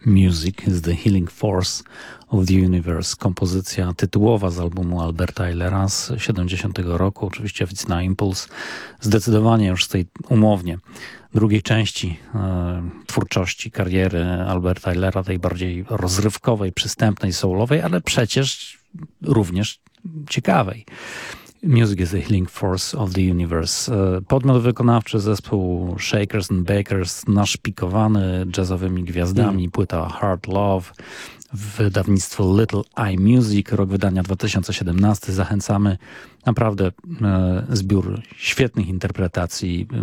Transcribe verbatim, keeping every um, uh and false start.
Music is the healing force of the universe. Kompozycja tytułowa z albumu Alberta Eilera z siedemdziesiątego roku. Oczywiście It's na impuls. Zdecydowanie już z tej umownie drugiej części e, twórczości, kariery Alberta Eilera, tej bardziej rozrywkowej, przystępnej, soulowej, ale przecież również ciekawej. Music is the healing force of the universe. Podmiot wykonawczy zespół Shakers and Bakers, naszpikowany jazzowymi gwiazdami, płyta Hard Love, wydawnictwo Little Eye Music, rok wydania dwa tysiące siedemnasty. Zachęcamy. Naprawdę e, zbiór świetnych interpretacji,